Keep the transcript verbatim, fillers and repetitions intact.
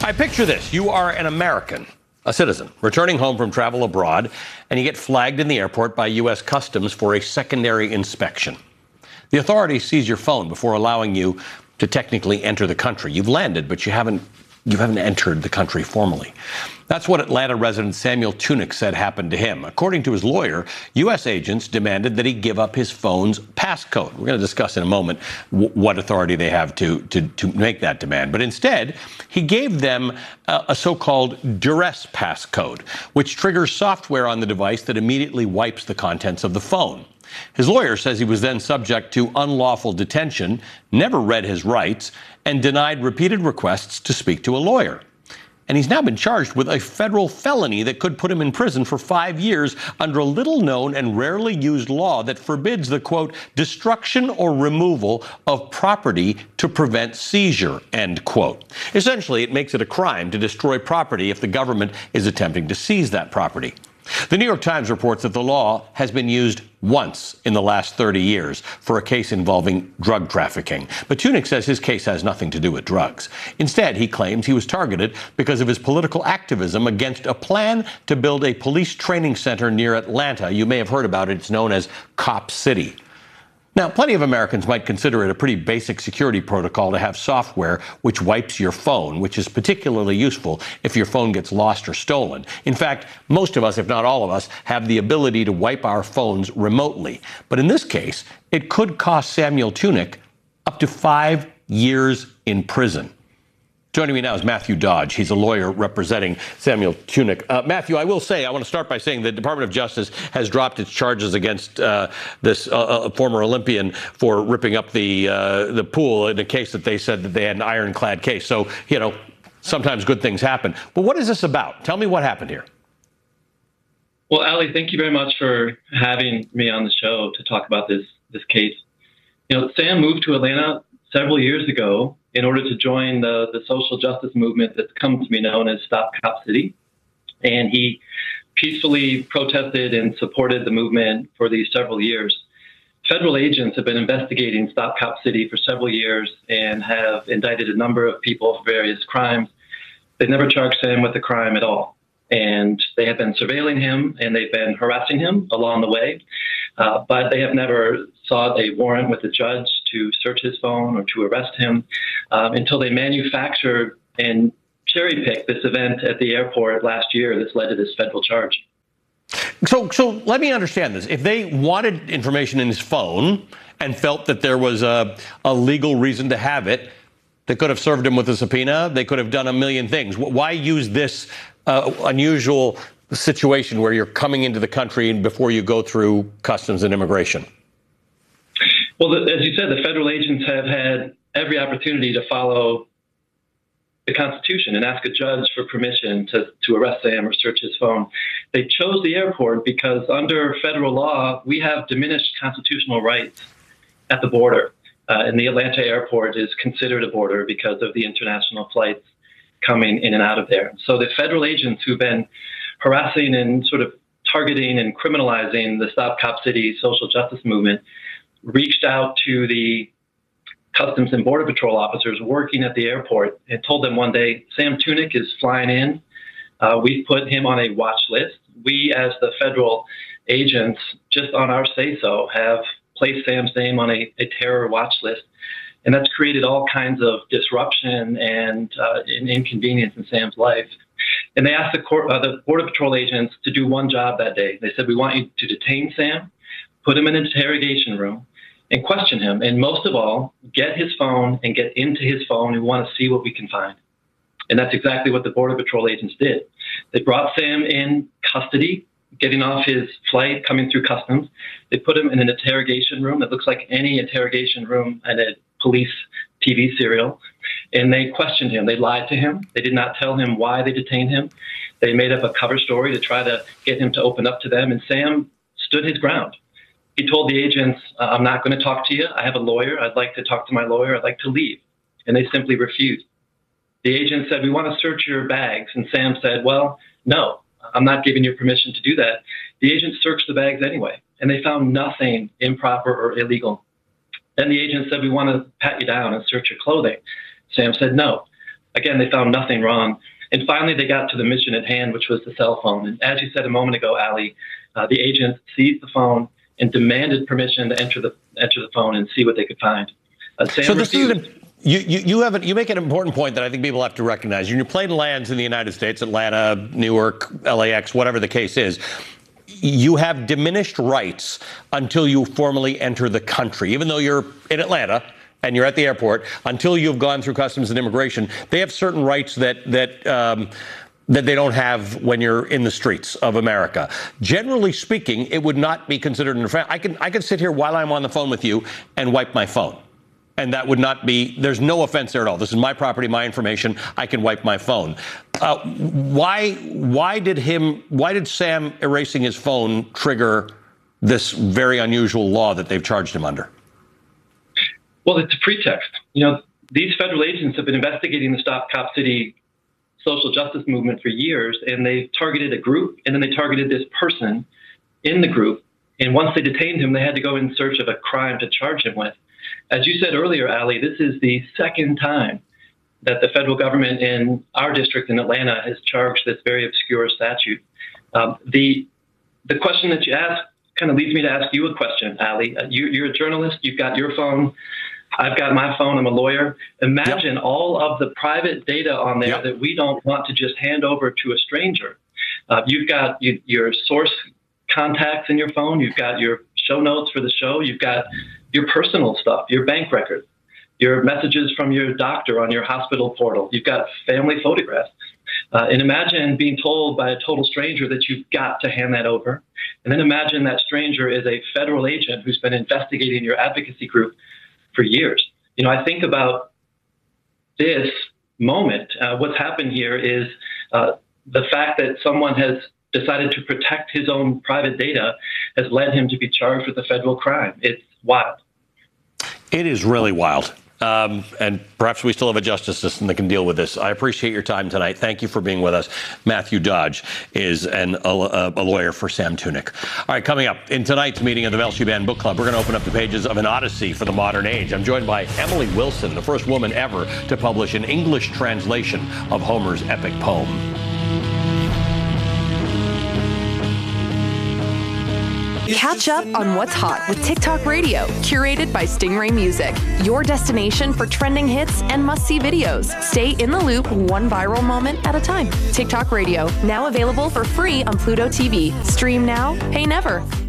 I picture this. You are an American, a citizen, returning home from travel abroad, and you get flagged in the airport by U S Customs for a secondary inspection. The authorities seize your phone before allowing you to technically enter the country. You've landed, but you haven't you haven't entered the country formally. That's what Atlanta resident Samuel Tunick said happened to him. According to his lawyer, U S agents demanded that he give up his phone's passcode. We're going to discuss in a moment w- what authority they have to, to, to make that demand. But instead, he gave them uh, a so-called duress passcode, which triggers software on the device that immediately wipes the contents of the phone. His lawyer says he was then subject to unlawful detention, never read his rights, and denied repeated requests to speak to a lawyer. And he's now been charged with a federal felony that could put him in prison for five years under a little-known and rarely used law that forbids the, quote, destruction or removal of property to prevent seizure, end quote. Essentially, it makes it a crime to destroy property if the government is attempting to seize that property. The New York Times reports that the law has been used once in the last thirty years for a case involving drug trafficking. But Tunick says his case has nothing to do with drugs. Instead, he claims he was targeted because of his political activism against a plan to build a police training center near Atlanta. You may have heard about it. It's known as Cop City. Now, plenty of Americans might consider it a pretty basic security protocol to have software which wipes your phone, which is particularly useful if your phone gets lost or stolen. In fact, most of us, if not all of us, have the ability to wipe our phones remotely. But in this case, it could cost Samuel Tunick up to five years in prison. Joining me now is Matthew Dodge. He's a lawyer representing Samuel Tunick. Uh, Matthew, I will say, I want to start by saying the Department of Justice has dropped its charges against uh, this uh, uh, former Olympian for ripping up the uh, the pool in a case that they said that they had an ironclad case. So, you know, sometimes good things happen. But what is this about? Tell me what happened here. Well, Ali, thank you very much for having me on the show to talk about this this case. You know, Sam moved to Atlanta several years ago in order to join the, the social justice movement that's come to be known as Stop Cop City. And he peacefully protested and supported the movement for these several years. Federal agents have been investigating Stop Cop City for several years and have indicted a number of people for various crimes. They've never charged Sam with a crime at all. And they have been surveilling him and they've been harassing him along the way. Uh, but they have never sought a warrant with a judge to search his phone or to arrest him um, until they manufactured and cherry-picked this event at the airport last year that's led to this federal charge. So, so let me understand this. If they wanted information in his phone and felt that there was a, a legal reason to have it, they could have served him with a subpoena. They could have done a million things. Why use this uh, unusual situation where you're coming into the country and before you go through customs and immigration? Well, as you said, the federal agents have had every opportunity to follow the Constitution and ask a judge for permission to, to arrest Sam or search his phone. They chose the airport because under federal law, we have diminished constitutional rights at the border. Uh, and the Atlanta airport is considered a border because of the international flights coming in and out of there. So the federal agents who've been harassing and sort of targeting and criminalizing the Stop Cop City social justice movement reached out to the Customs and Border Patrol officers working at the airport and told them one day, Sam Tunick is flying in. Uh, we've put him on a watch list. We, as the federal agents, just on our say-so, have placed Sam's name on a, a terror watch list. And that's created all kinds of disruption and uh, inconvenience in Sam's life. And they asked the, court, uh, the Border Patrol agents to do one job that day. They said, we want you to detain Sam, put him in an interrogation room, and question him. And most of all, get his phone and get into his phone. We want to see what we can find. And that's exactly what the Border Patrol agents did. They brought Sam in custody, getting off his flight, coming through customs. They put him in an interrogation room that looks like any interrogation room in a police T V serial. And they questioned him. They lied to him. They did not tell him why they detained him. They made up a cover story to try to get him to open up to them. And Sam stood his ground. He told the agents, I'm not going to talk to you. I have a lawyer. I'd like to talk to my lawyer. I'd like to leave. And they simply refused. The agent said, we want to search your bags. And Sam said, well, no, I'm not giving you permission to do that. The agents searched the bags anyway, and they found nothing improper or illegal. Then the agent said, we want to pat you down and search your clothing. Sam said, no. again, they found nothing wrong. And finally, they got to the mission at hand, which was the cell phone. And as you said a moment ago, Ali, uh, the agents seized the phone and demanded permission to enter the enter the phone and see what they could find. Uh, Sam so this refused. is you, you, you, have a, you make an important point that I think people have to recognize. When your plane lands in the United States, Atlanta, Newark, L A X, whatever the case is, you have diminished rights until you formally enter the country. Even though you're in Atlanta and you're at the airport, until you've gone through customs and immigration, they have certain rights that that um, that they don't have when you're in the streets of America. Generally speaking, it would not be considered an offense. I can I can sit here while I'm on the phone with you and wipe my phone. And that would not be, there's no offense there at all. This is my property, my information. I can wipe my phone. Uh, why, why did him, why did Sam erasing his phone trigger this very unusual law that they've charged him under? Well, it's a pretext. You know, these federal agents have been investigating the Stop Cop City social justice movement for years, and they targeted a group, and then they targeted this person in the group. And once they detained him, they had to go in search of a crime to charge him with. As you said earlier, Ali, this is the second time that the federal government in our district in Atlanta has charged this very obscure statute. Um, the the question that you asked kind of leads me to ask you a question, Ali. Uh, you, you're a journalist. You've got your phone. I've got my phone. I'm a lawyer. Imagine yep. all of the private data on there yep. that we don't want to just hand over to a stranger. Uh, you've got you, your source contacts in your phone. You've got your show notes for the show. You've got your personal stuff, your bank records, your messages from your doctor on your hospital portal. You've got family photographs. Uh, and imagine being told by a total stranger that you've got to hand that over. And then imagine that stranger is a federal agent who's been investigating your advocacy group for years. You know, I think about this moment. Uh, what's happened here is uh, the fact that someone has decided to protect his own private data has led him to be charged with a federal crime. It's wild. It is really wild. Um, and perhaps we still have a justice system that can deal with this. I appreciate your time tonight. Thank you for being with us. Matthew Dodge is an, a, a lawyer for Sam Tunick. All right, coming up in tonight's meeting of the Mel Shuban Book Club, we're going to open up the pages of An Odyssey for the Modern Age. I'm joined by Emily Wilson, the first woman ever to publish an English translation of Homer's epic poem. Catch up on what's hot with TikTok Radio, curated by Stingray Music, your destination for trending hits and must-see videos. Stay in the loop, one viral moment at a time. TikTok Radio, now available for free on Pluto T V. Stream now, pay never.